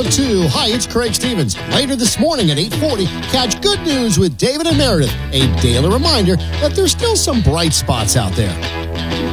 902. Hi, it's Craig Stevens. Later this morning at 8:40, catch Good News with David and Meredith. A daily reminder that there's still some bright spots out there.